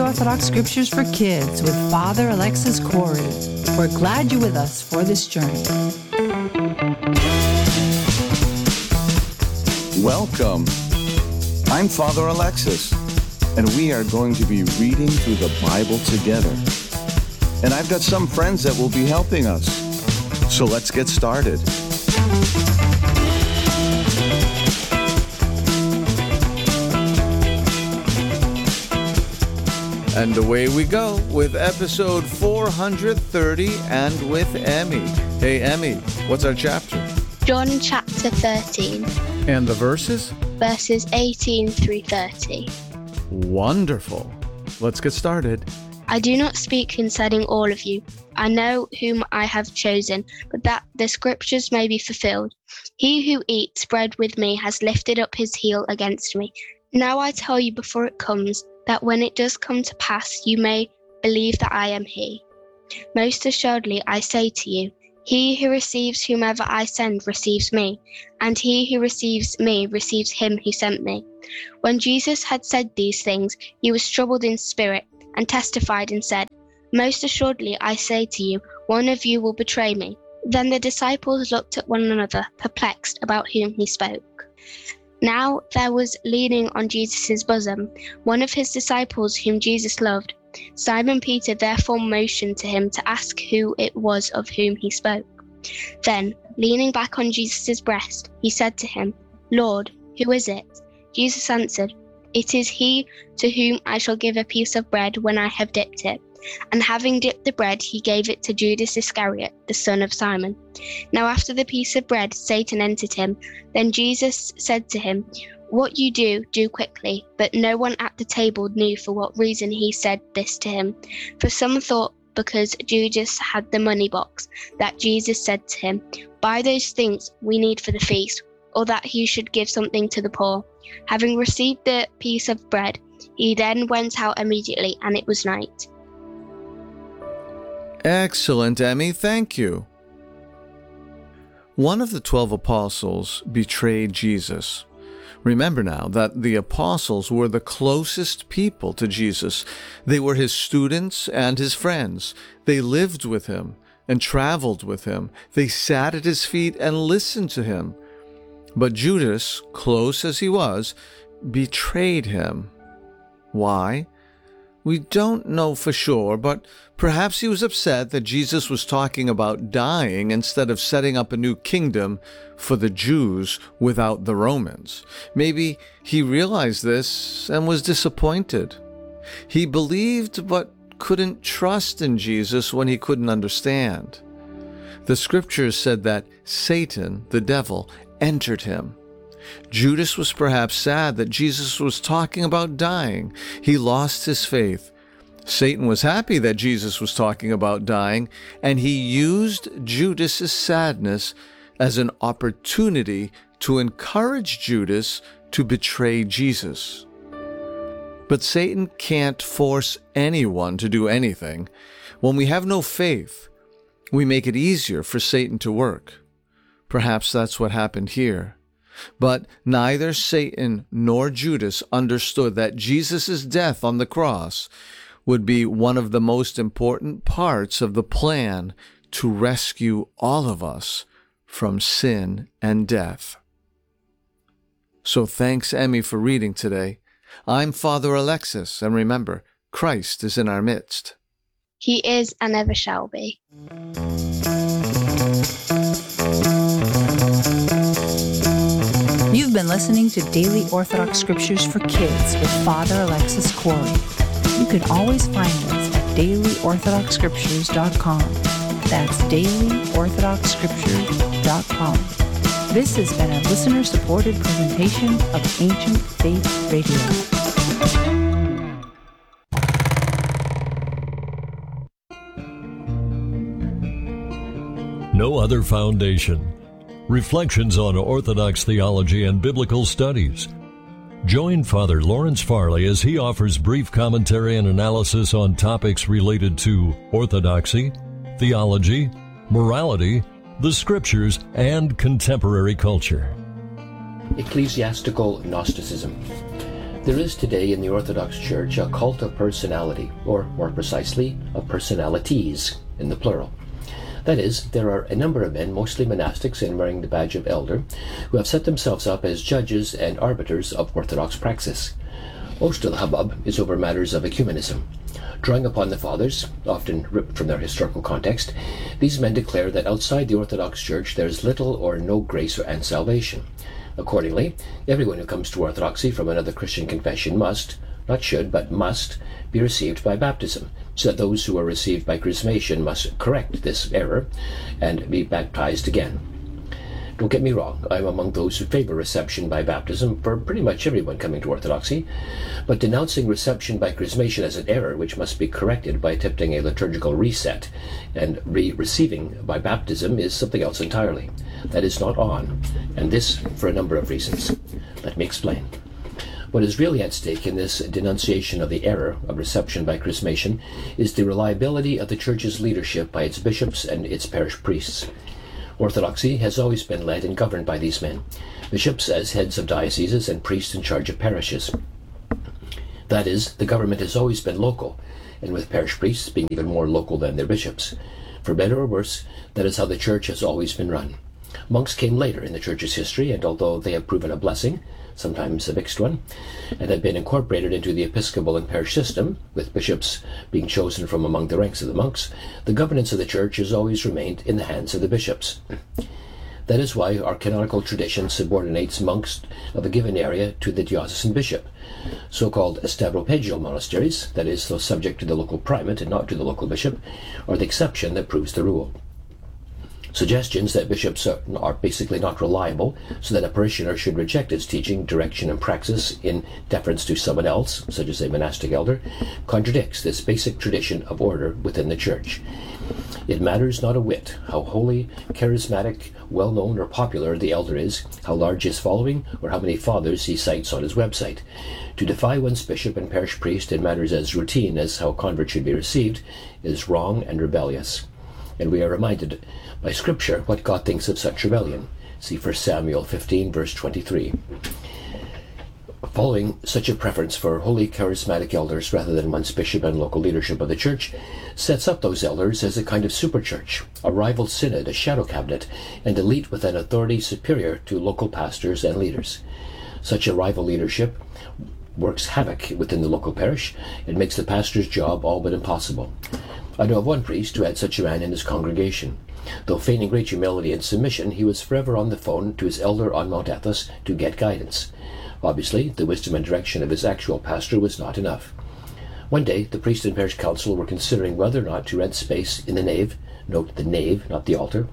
Orthodox Scriptures for Kids with Father Alexis Corey. We're glad you're with us for this journey. Welcome. I'm Father Alexis, and we are going to be reading through the Bible together. And I've got some friends that will be helping us. So let's get started. And away we go with episode 430 and with Emmy. Hey, Emmy, what's our chapter? John chapter 13. And the verses? Verses 18 through 30. Wonderful. Let's get started. I do not speak concerning all of you. I know whom I have chosen, but that the scriptures may be fulfilled. He who eats bread with me has lifted up his heel against me. Now I tell you before it comes, that when it does come to pass, you may believe that I am he. Most assuredly, I say to you, he who receives whomever I send receives me, and he who receives me receives him who sent me. When Jesus had said these things, he was troubled in spirit, and testified and said, Most assuredly, I say to you, one of you will betray me. Then the disciples looked at one another, perplexed about whom he spoke. Now there was leaning on Jesus' bosom one of his disciples whom Jesus loved. Simon Peter therefore motioned to him to ask who it was of whom he spoke. Then, leaning back on Jesus' breast, he said to him, Lord, who is it? Jesus answered, It is he to whom I shall give a piece of bread when I have dipped it. And having dipped the bread, he gave it to Judas Iscariot, the son of Simon. Now after the piece of bread, Satan entered him. Then Jesus said to him, What you do, do quickly. But no one at the table knew for what reason he said this to him. For some thought because Judas had the money box, that Jesus said to him, Buy those things we need for the feast, or that he should give something to the poor. Having received the piece of bread, he then went out immediately, and it was night. Excellent, Emmy. Thank you. One of the 12 apostles betrayed Jesus. Remember now that the apostles were the closest people to Jesus. They were his students and his friends. They lived with him and traveled with him. They sat at his feet and listened to him. But Judas, close as he was, betrayed him. Why? We don't know for sure, but perhaps he was upset that Jesus was talking about dying instead of setting up a new kingdom for the Jews without the Romans. Maybe he realized this and was disappointed. He believed but couldn't trust in Jesus when he couldn't understand. The scriptures said that Satan, the devil, entered him. Judas was perhaps sad that Jesus was talking about dying. He lost his faith. Satan was happy that Jesus was talking about dying, and he used Judas's sadness as an opportunity to encourage Judas to betray Jesus. But Satan can't force anyone to do anything. When we have no faith, we make it easier for Satan to work. Perhaps that's what happened here. But neither Satan nor Judas understood that Jesus' death on the cross would be one of the most important parts of the plan to rescue all of us from sin and death. So thanks, Emmy, for reading today. I'm Father Alexis, and remember, Christ is in our midst. He is and ever shall be. You've been listening to Daily Orthodox Scriptures for Kids with Father Alexis Corey. You can always find us at dailyorthodoxscriptures.com. That's dailyorthodoxscriptures.com. This has been a listener-supported presentation of Ancient Faith Radio. No Other Foundation. Reflections on Orthodox Theology and Biblical Studies. Join Father Lawrence Farley as he offers brief commentary and analysis on topics related to orthodoxy, theology, morality, the Scriptures, and contemporary culture. Ecclesiastical Gnosticism. There is today in the Orthodox Church a cult of personality, or more precisely, of personalities, in the plural. That is, there are a number of men, mostly monastics and wearing the badge of elder, who have set themselves up as judges and arbiters of Orthodox praxis. Most of the hubbub is over matters of ecumenism. Drawing upon the Fathers, often ripped from their historical context, these men declare that outside the Orthodox Church there is little or no grace and salvation. Accordingly, everyone who comes to Orthodoxy from another Christian confession must, not should, but must, be received by baptism, so that those who are received by chrismation must correct this error and be baptized again. Don't get me wrong, I'm among those who favor reception by baptism for pretty much everyone coming to Orthodoxy, but denouncing reception by chrismation as an error which must be corrected by attempting a liturgical reset and receiving by baptism is something else entirely. That is not on, and this for a number of reasons. Let me explain. What is really at stake in this denunciation of the error of reception by chrismation is the reliability of the Church's leadership by its bishops and its parish priests. Orthodoxy has always been led and governed by these men, bishops as heads of dioceses and priests in charge of parishes. That is, the government has always been local, and with parish priests being even more local than their bishops. For better or worse, that is how the Church has always been run. Monks came later in the Church's history, and although they have proven a blessing, sometimes a mixed one, and have been incorporated into the episcopal and parish system, with bishops being chosen from among the ranks of the monks, the governance of the Church has always remained in the hands of the bishops. That is why our canonical tradition subordinates monks of a given area to the diocesan bishop. So-called stavropegial monasteries, that is, those subject to the local primate and not to the local bishop, are the exception that proves the rule. Suggestions that bishops are basically not reliable, so that a parishioner should reject its teaching, direction, and praxis in deference to someone else, such as a monastic elder, contradicts this basic tradition of order within the Church. It matters not a whit how holy, charismatic, well-known, or popular the elder is, how large his following, or how many fathers he cites on his website. To defy one's bishop and parish priest in matters as routine as how a convert should be received is wrong and rebellious. And we are reminded by Scripture what God thinks of such rebellion. See 1 Samuel 15, verse 23. Following such a preference for holy charismatic elders rather than one's bishop and local leadership of the Church sets up those elders as a kind of superchurch, a rival synod, a shadow cabinet, and elite with an authority superior to local pastors and leaders. Such a rival leadership works havoc within the local parish and makes the pastor's job all but impossible. I know of one priest who had such a man in his congregation. Though feigning great humility and submission, he was forever on the phone to his elder on Mount Athos to get guidance. Obviously, the wisdom and direction of his actual pastor was not enough. One day, the priest and parish council were considering whether or not to rent space in the nave, note the nave, not the altar,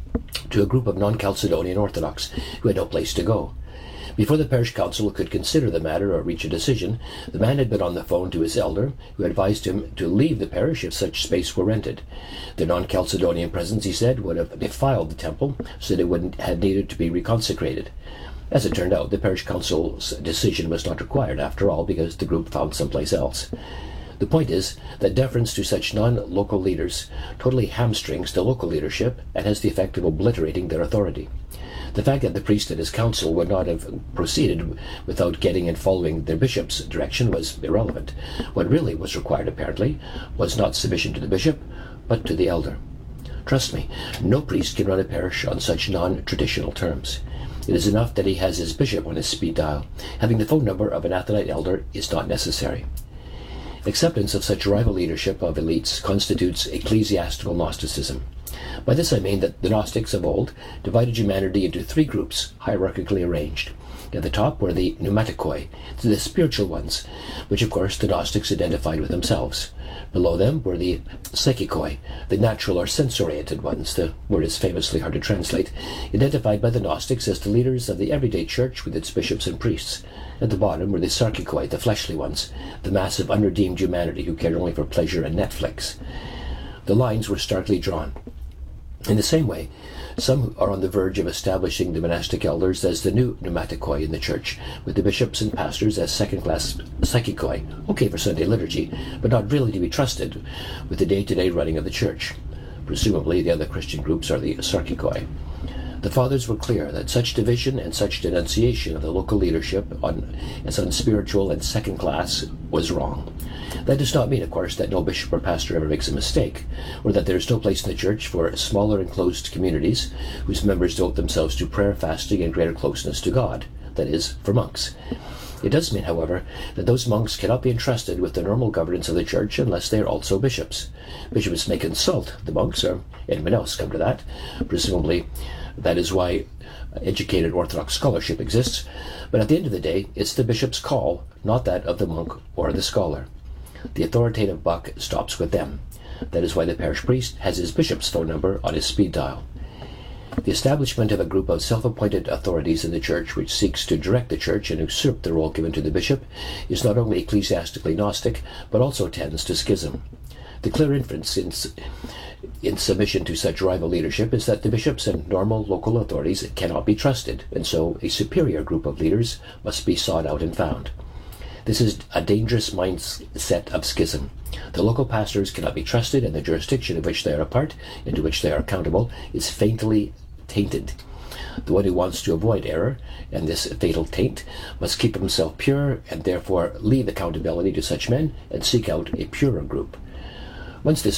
to a group of non-Chalcedonian Orthodox who had no place to go. Before the parish council could consider the matter or reach a decision, the man had been on the phone to his elder, who advised him to leave the parish if such space were rented. The non-Chalcedonian presence, he said, would have defiled the temple, so that it would have needed to be reconsecrated. As it turned out, the parish council's decision was not required after all, because the group found someplace else. The point is that deference to such non-local leaders totally hamstrings the local leadership and has the effect of obliterating their authority. The fact that the priest and his council would not have proceeded without getting and following their bishop's direction was irrelevant. What really was required, apparently, was not submission to the bishop, but to the elder. Trust me, no priest can run a parish on such non-traditional terms. It is enough that he has his bishop on his speed dial. Having the phone number of an Athonite elder is not necessary. Acceptance of such rival leadership of elites constitutes ecclesiastical Gnosticism. By this I mean that the Gnostics of old divided humanity into three groups, hierarchically arranged. At the top were the pneumatikoi, the spiritual ones, which of course the Gnostics identified with themselves. Below them were the psychikoi, the natural or sense-oriented ones, the word is famously hard to translate, identified by the Gnostics as the leaders of the everyday church with its bishops and priests. At the bottom were the sarkikoi, the fleshly ones, the mass of unredeemed humanity who cared only for pleasure and Netflix. The lines were starkly drawn. In the same way, some are on the verge of establishing the monastic elders as the new pneumatikoi in the church, with the bishops and pastors as second-class psychikoi, okay for Sunday liturgy, but not really to be trusted with the day-to-day running of the church. Presumably, the other Christian groups are the sarkikoi. The fathers were clear that such division and such denunciation of the local leadership as unspiritual and second class was wrong. That does not mean, of course, that no bishop or pastor ever makes a mistake, or that there is no place in the church for smaller enclosed communities whose members devote themselves to prayer, fasting, and greater closeness to God, that is, for monks. It does mean, however, that those monks cannot be entrusted with the normal governance of the church unless they are also bishops. Bishops may consult the monks, or anyone else, come to that. Presumably, that is why educated Orthodox scholarship exists, but at the end of the day, it's the bishop's call, not that of the monk or the scholar. The authoritative buck stops with them. That is why the parish priest has his bishop's phone number on his speed dial. The establishment of a group of self-appointed authorities in the church which seeks to direct the church and usurp the role given to the bishop is not only ecclesiastically Gnostic, but also tends to schism. The clear inference in submission to such rival leadership is that the bishops and normal local authorities cannot be trusted, and so a superior group of leaders must be sought out and found. This is a dangerous mindset of schism. The local pastors cannot be trusted, and the jurisdiction of which they are a part, and to which they are accountable, is fatally tainted. The one who wants to avoid error and this fatal taint must keep himself pure, and therefore leave accountability to such men and seek out a purer group. Once this